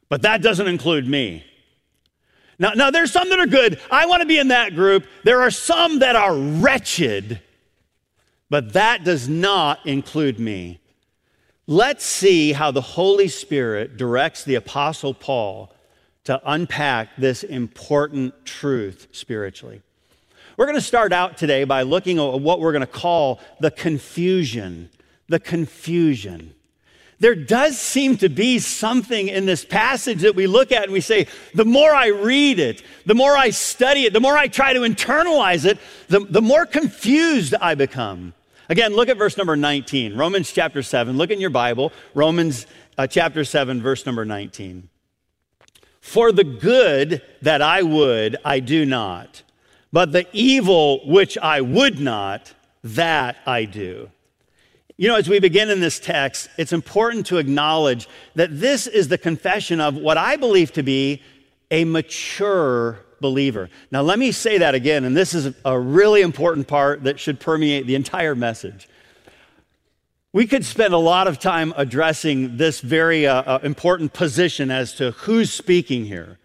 but that doesn't include me. Now, there's some that are good. I want to be in that group. There are some that are wretched, but that does not include me. Let's see how the Holy Spirit directs the Apostle Paul to unpack this important truth spiritually. We're going to start out today by looking at what we're going to call the confusion. The confusion. There does seem to be something in this passage that we look at and we say, the more I read it, the more I study it, the more I try to internalize it, the more confused I become. Again, look at verse number 19, Romans chapter 7. Look in your Bible, Romans chapter 7, verse number 19. For the good that I would, I do not, but the evil which I would not, that I do. You know, as we begin in this text, it's important to acknowledge that this is the confession of what I believe to be a mature believer. Now, let me say that again, and this is a really important part that should permeate the entire message. We could spend a lot of time addressing this very important position as to who's speaking here.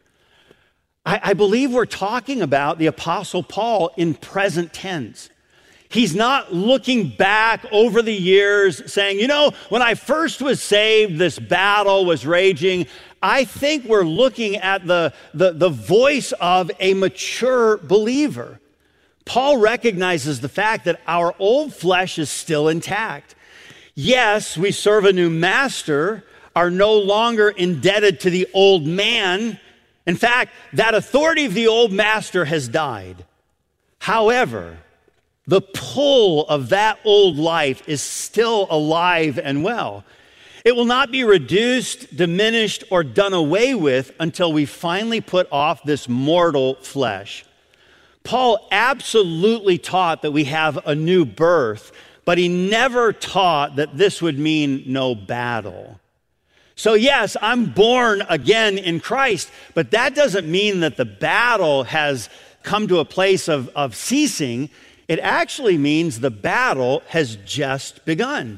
I believe we're talking about the Apostle Paul in present tense. He's not looking back over the years saying, you know, when I first was saved, this battle was raging. I think we're looking at the voice of a mature believer. Paul recognizes the fact that our old flesh is still intact. Yes, we serve a new master, are no longer indebted to the old man. In fact, that authority of the old master has died. However, the pull of that old life is still alive and well. It will not be reduced, diminished, or done away with until we finally put off this mortal flesh. Paul absolutely taught that we have a new birth, but he never taught that this would mean no battle. So yes, I'm born again in Christ, but that doesn't mean that the battle has come to a place of ceasing. It actually means the battle has just begun.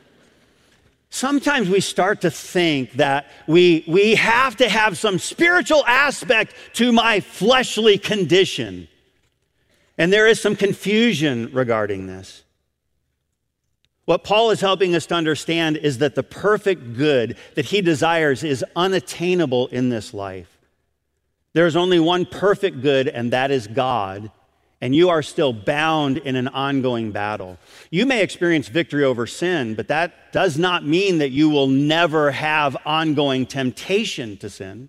Sometimes we start to think that we have to have some spiritual aspect to my fleshly condition. And there is some confusion regarding this. What Paul is helping us to understand is that the perfect good that he desires is unattainable in this life. There is only one perfect good, and that is God. And you are still bound in an ongoing battle. You may experience victory over sin, but that does not mean that you will never have ongoing temptation to sin.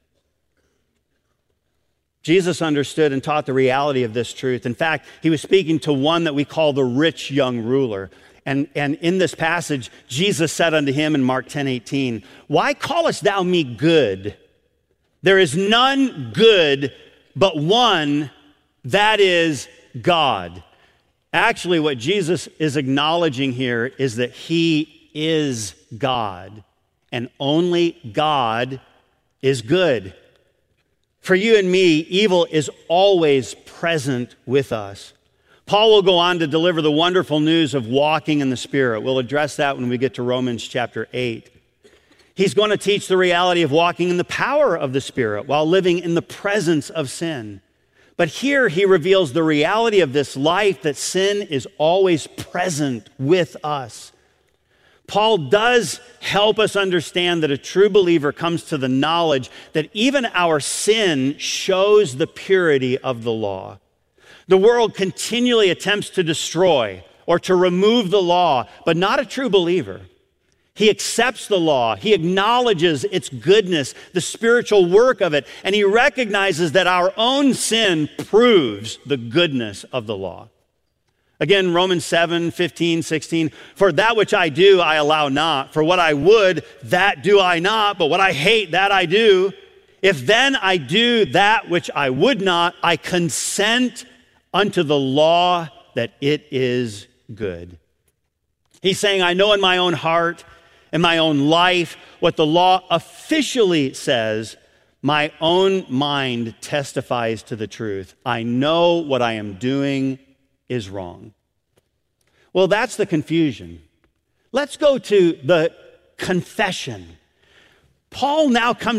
Jesus understood and taught the reality of this truth. In fact, he was speaking to one that we call the rich young ruler. And in this passage, Jesus said unto him in Mark 10:18, "Why callest thou me good? There is none good but one, that is God." Actually, what Jesus is acknowledging here is that he is God, and only God is good. For you and me, evil is always present with us. Paul will go on to deliver the wonderful news of walking in the Spirit. We'll address that when we get to Romans chapter 8. He's going to teach the reality of walking in the power of the Spirit while living in the presence of sin. But here he reveals the reality of this life, that sin is always present with us. Paul does help us understand that a true believer comes to the knowledge that even our sin shows the purity of the law. The world continually attempts to destroy or to remove the law, but not a true believer. He accepts the law. He acknowledges its goodness, the spiritual work of it, and he recognizes that our own sin proves the goodness of the law. Again, Romans 7:15, 16, "For that which I do, I allow not. For what I would, that do I not. But what I hate, that I do. If then I do that which I would not, I consent unto the law that it is good." He's saying, I know in my own heart, in my own life, what the law officially says, my own mind testifies to the truth. I know what I am doing is wrong. Well, that's the confusion. Let's go to the confession. Paul now comes